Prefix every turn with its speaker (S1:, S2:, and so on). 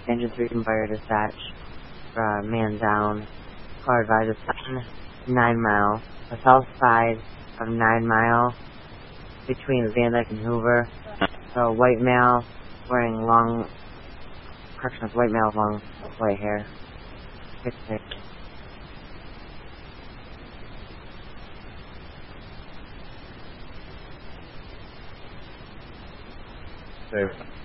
S1: Engine 3 fire dispatch. Man down. Car advisor 9 Mile. The south side of 9 Mile. Between Van Dyke and Hoover. So white male wearing long... Corrections, white male with long white hair. 6'6".
S2: Save.